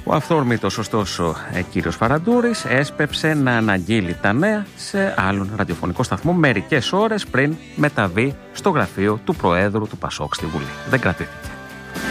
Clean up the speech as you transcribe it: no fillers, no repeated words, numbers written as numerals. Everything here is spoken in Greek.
Ο αυθόρμητος ωστόσο κύριος Φαραντούρης έσπευσε να αναγγείλει τα νέα σε άλλον ραδιοφωνικό σταθμό μερικές ώρες πριν μεταβεί στο γραφείο του Προέδρου του Πασόκ στη Βουλή. Δεν κρατήθηκε.